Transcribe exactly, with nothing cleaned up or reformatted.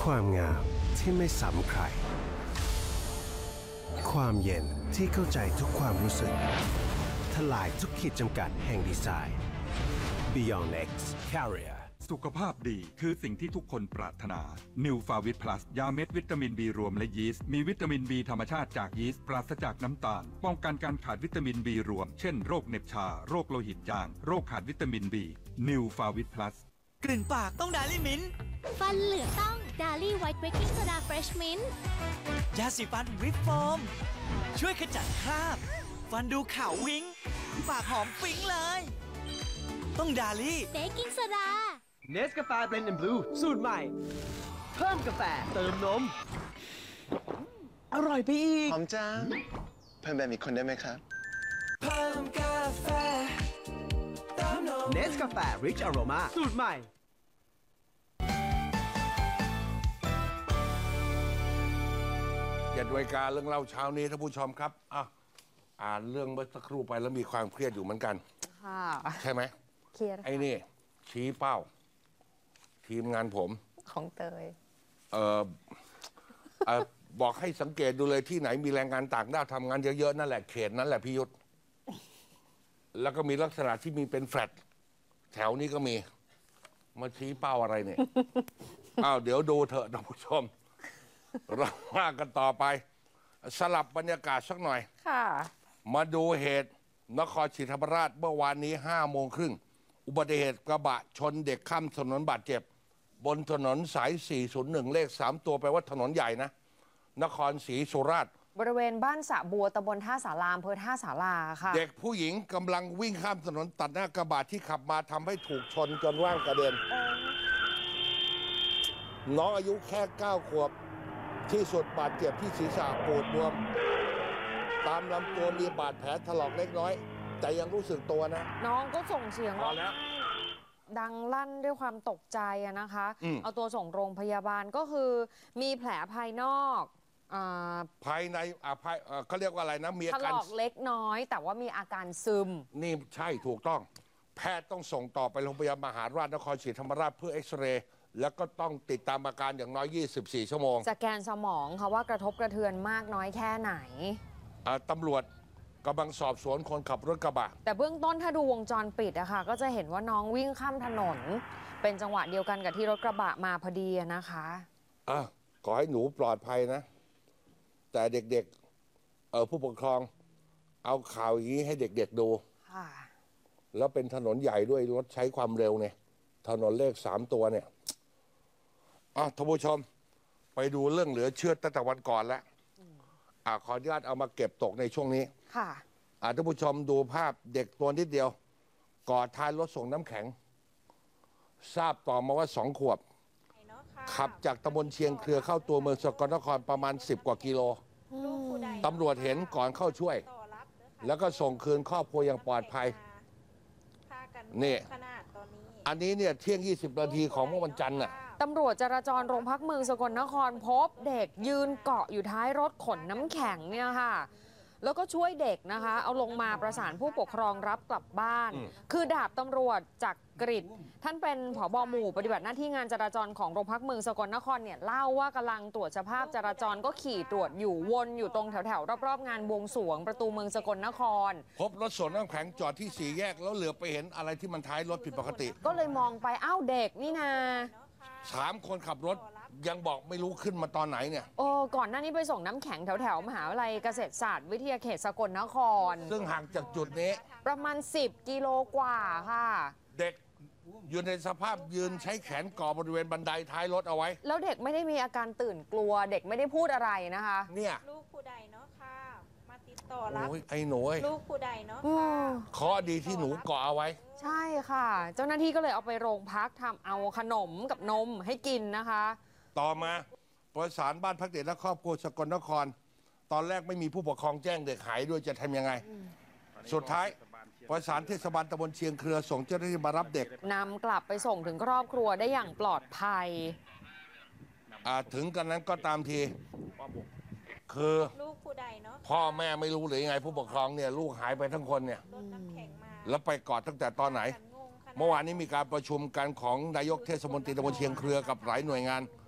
ความงามที่ไม่ซ้ำใคร ความเย็นที่เข้าใจทุกความรู้สึก ทลายทุกขีดจำกัดแห่งดีไซน์ Beyond X Carrier สุขภาพดีคือสิ่งที่ทุกคนปรารถนา New f a v i t Plus ยาเม็ดวิตามิน B รวมและยีสต์มีวิตามิน B ธรรมชาติจากยีสต์ปราศจากน้ำตาล ป้องกันการขาดวิตามิน B รวม เช่นโรคเหน็บชา โรคโลหิตจาง โรคขาดวิตามิน B New f a v i t Plus กลิ่นปากต้องดาลี่มิ้นท์ฟันเหลืองต้องดาลี่ไวท์เบกกิ้งโซดาเฟรชมินต์ยาสีฟันวิปโฟม ช่วยขจัดคราบ ฟันดูขาววิ้ง ปากหอมปิ๊งเลย ต้องดาลี่เบกกิ้งโซดาเนสกาแฟเบรนด์แอนด์บลูสูตรใหม่ เพิ่มกาแฟเติมนม อร่อยไปอีกหอมจังเพิ่มแบบอีกคนได้ไหมครับเพิ่มกาแฟเติมนมเนสกาแฟริชอโรมาสูตรใหม่อย่าด้วยการเรื่องเล่าเช้านี้ท่านผู้ชมครับอ่ะอ่านเรื่องเมื่อสักครู่ไปแล้วมีความเครียดอยู่เหมือนกันค่ะใช่ไหมเครียดไอ้นี่ ชี้เป้า ทีมงานผมของเตยเออเออบอกให้สังเกตดูเลยที่ไหนมีแรงงานต่างด้าวทำงานเยอะๆนั่นแหละเขตนั้นแหละพี่ยุทธแล้วก็มีลักษณะที่มีเป็นแฟลตแถวนี้ก็มี มาชี้เป้าอะไรเนี่ย อ้าวเดี๋ยวดูเถอะท่านผู้ชม เราว่ากันต่อไป สลับบรรยากาศสักหน่อยค่ะมาดูเหตุนครศรีธรรมราชเมื่อวานนี้ห้าโมงครึ่งอุบัติเหตุกระบะชนเด็กข้ามถนนบาดเจ็บ บนถนนสาย สี่ศูนย์หนึ่ง เลข สาม ตัวแปลว่าถนนใหญ่นะ นครศรีสุราษฎร์บริเวณบ้านสระบัวตำบลท่าสาราอำเภอท่าสาราค่ะเด็กผู้หญิงกำลังวิ่งข้ามถนนตัดหน้ากระบะที่ขับมาทำให้ถูกชนจนร่างกระเด็น น้องอายุแค่เก้าขวบที่สุดบาดเจ็บที่ศีรษะปูดบวม ตามลำตัวมีบาดแผลถลอกเล็กน้อย แต่ยังรู้สึกตัวนะน้องก็ส่งเสียงพอแล้วดังลั่นด้วยความตกใจอะนะคะอืมเอาตัวส่งโรงพยาบาลก็คือมีแผลภายนอกอ่าภายในอ่าภายเอ่อเขาเรียกว่าอะไรนะ มีถอาลการอกเล็กน้อย แต่ว่ามีอาการซึมนี่ใช่ถูกต้อง แพทย์ต้องส่งต่อไปโรงพยาบาลมหาราชนครศรีธรรมราชเพื่อเอ็กซเรย์แล้วก็ต้องติดตามอาการอย่างน้อย ยี่สิบสี่ ชั่วโมงสแกนสมองค่ะว่ากระทบกระเทือนมากน้อยแค่ไหนอ่าตำรวจกำลังสอบสวนคนขับรถกระบะแต่เบื้องต้นถ้าดูวงจรปิดอะค่ะก็จะเห็นว่าน้องวิ่งข้ามถนน เป็นจังหวะเดียวกันกับที่รถกระบะมาพอดีอะนะคะอ่ะขอให้หนูปลอดภัยนะ แต่เด็กๆเออผู้ปกครอง เอาข่าวอย่างนี้ให้เด็กๆดูค่ะแล้วเป็นถนนใหญ่ด้วยรถใช้ความเร็วเนี่ยถนนเลขสามตัวเนี่ยอ่ะท่านผู้ชม ไปดูเรื่องเหลือเชื่อตั้งแต่วันก่อนแล้วอ่ะขออนุญาตเอามาเก็บตกในช่วงนี้ค่ะอ่ะท่านผู้ชมดูภาพเด็กตัวนิดเดียวกอดท้ายรถส่งน้ำแข็ง ทราบต่อมาว่าสองขวบ ขับจากตำบลเชียงเครือเข้าตัวเมืองสกลนครประมาณสิบกว่ากิโลตำรวจเห็นก่อนเข้าช่วย แล้วก็ส่งคืนครอบครัวอย่างปลอดภัย นี่ อันนี้เนี่ยเที่ยง ยี่สิบ นาทีของเมื่อวันจันทร์น่ะตำรวจจราจรโรงพักเมืองสกลนครพบเด็กยืนเกาะอยู่ท้ายรถขนน้ำแข็งเนี่ยค่ะ แล้วก็ช่วยเด็กนะคะ เอาลงมาประสานผู้ปกครองรับกลับบ้านอืมคือดาบตำรวจจักกริดท่านเป็นผบหมู่ปฏิบัติหน้าที่งานจราจรของโรงพักเมืองสกลนครเนี่ยเล่าว่ากำลังตรวจสภาพจราจรก็ขี่ตรวจอยู่วนอยู่ตรงแถวๆรอบๆงานบวงสรวงประตูเมืองสกลนครพบรถส่งน้ำแข็งจอดที่สี่แยกแล้วเหลือไปเห็นอะไรที่มันท้ายรถผิดปกติก็เลยมองไปอ้าวเด็กนี่นาสามคนขับรถยังบอกไม่รู้ขึ้นมาตอนไหนเนี่ยโอ้ก่อนหน้านี้ไปส่งน้ำแข็งแถวๆมหาวิทยาลัยเกษตรศาสตร์วิทยาเขตสกลนครซึ่งห่างจากจุดนี้ประมาณสิบกิโลกว่าค่ะเด็กอยู่ในสภาพยืนใช้แขนก่อบริเวณบันไดท้ายรถเอาไว้แล้วเด็กไม่ได้มีอาการตื่นกลัวเด็กไม่ได้พูดอะไรนะคะเนี่ยลูกผู้ใดเนาะค่ะ มาติดต่อรับโอ้ยไอ้หนูเอ้ยลูกผู้ใดเนาะอืค่ะมเคราะห์ดีที่หนูเกาะเอาไว้ใช่ค่ะ เจ้าหน้าที่ก็เลยเอาไปโรงพักทำเอาขนมกับนมให้กินนะคะต่อมาประสานบ้านพักเด็กและครอบครัวสกลนคร ตอนแรกไม่มีผู้ปกครองแจ้งเด็กหายด้วยจะทำยังไง สุดท้ายประสานเทศบาลตำบลเชียงเครือส่งเจ้าหน้าที่มารับเด็กนำกลับไปส่งถึงครอบครัวได้อย่างปลอดภัยอ่าถึงกันนั้นก็ตามที คือลูกผู้ใดเนาะพ่อแม่ไม่รู้หรือยังไงผู้ปกครองเนี่ยลูกหายไปทั้งคนเนี่ยรถน้ำแข็งมาแล้วไปกอดตั้งแต่ตอนไหนงงขนาดเมื่อวานนี้มีการประชุมกันของนายกเทศมนตรีตำบลเชียงเครือกับหลายหน่วยงาน